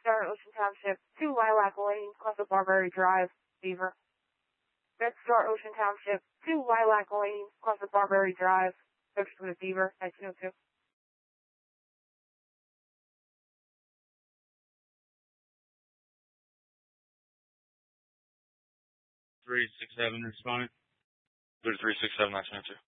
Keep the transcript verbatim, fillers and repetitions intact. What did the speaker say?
Star Ocean Township, two Lilac Lane, Cluster Barberry Drive, Beaver. Red Star Ocean Township, two Lilac Lane, Cluster Barberry Drive, search for the Beaver, nineteen oh two. three six seven responding. three six seven, nineteen oh two.